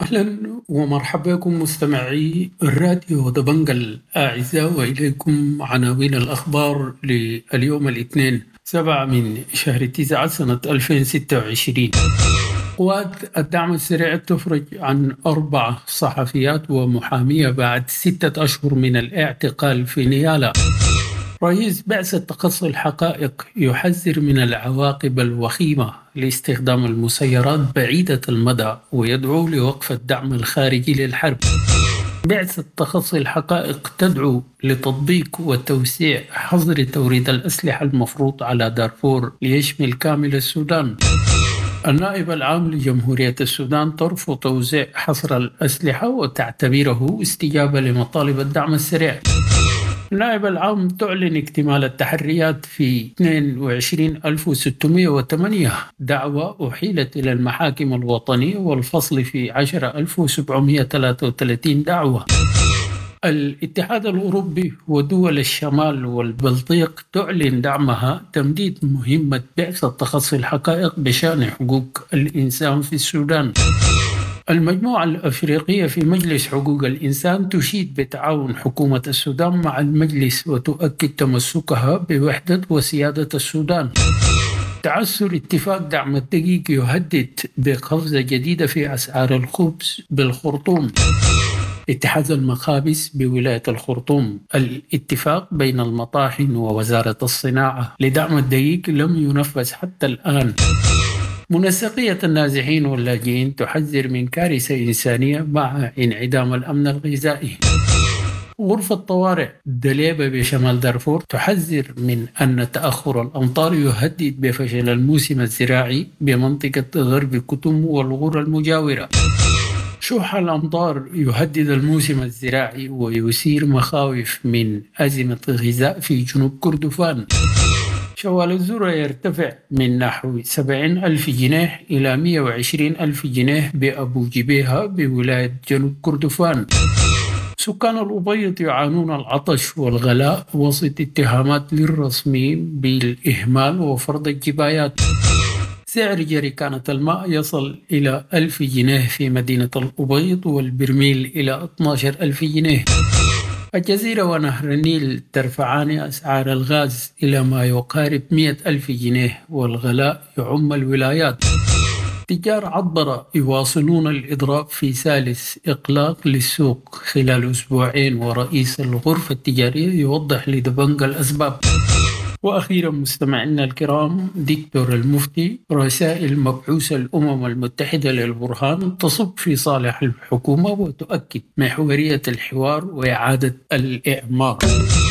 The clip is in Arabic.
أهلا ومرحبا بكم مستمعي الراديو دبنج الأعزاء، وإليكم عناوين الأخبار لليوم الاثنين 7 من شهر 9 سنة 2026. قوات الدعم السريع تفرج عن 4 صحفيات ومحامية بعد 6 أشهر من الاعتقال في نيالا. رئيس بعثة تقصي الحقائق يحذر من العواقب الوخيمة لاستخدام المسيرات بعيدة المدى ويدعو لوقف الدعم الخارجي للحرب. بعثة تقصي الحقائق تدعو لتطبيق وتوسيع حظر توريد الأسلحة المفروض على دارفور ليشمل كامل السودان. النائب العام لجمهورية السودان ترفض توزيع حصر الأسلحة وتعتبره استجابة لمطالب الدعم السريع. النائب العام تعلن اكتمال التحريات في 22,608 دعوة أحيلت إلى المحاكم الوطنية، والفصل في 10,733 دعوة. الاتحاد الأوروبي ودول الشمال والبلطيق تعلن دعمها تمديد مهمة بعثة تقصي الحقائق بشأن حقوق الإنسان في السودان. المجموعة الأفريقية في مجلس حقوق الإنسان تشيد بتعاون حكومة السودان مع المجلس وتؤكد تمسكها بوحدة وسيادة السودان. تعثر اتفاق دعم الدقيق يهدد بقفزة جديدة في أسعار الخبز بالخرطوم. اتحاد المخابز بولاية الخرطوم، الاتفاق بين المطاحن ووزارة الصناعة لدعم الدقيق لم ينفذ حتى الآن. منسقية النازحين واللاجئين تحذر من كارثة إنسانية مع انعدام الأمن الغذائي. غرفة طوارئ دليبة بشمال دارفور تحذر من أن تأخر الأمطار يهدد بفشل الموسم الزراعي بمنطقة غرب كتم والغور المجاورة. شح الأمطار يهدد الموسم الزراعي ويثير مخاوف من أزمة غذاء في جنوب كردفان. شوال الذرة يرتفع من نحو 70,000 جنيه إلى 120,000 جنيه بأبو جبيهة بولاية جنوب كردفان. سكان الأبيض يعانون العطش والغلاء وسط اتهامات للرسميين بالإهمال وفرض الجبايات. سعر جريكانة الماء يصل إلى 1,000 جنيه في مدينة الأبيض، والبرميل إلى 12,000 جنيه. الجزيرة ونهر النيل ترفعان أسعار الغاز إلى ما يقارب 100,000 جنيه، والغلاء يعم الولايات. تجار عطبرة يواصلون الإضراب في ثالث إغلاق للسوق خلال أسبوعين، ورئيس الغرفة التجارية يوضح لدبنج الأسباب. وأخيرا مستمعينا الكرام، دكتور المفتي، رسائل مبعوث الأمم المتحدة للبرهان تصب في صالح الحكومة وتؤكد محورية الحوار وإعادة الإعمار.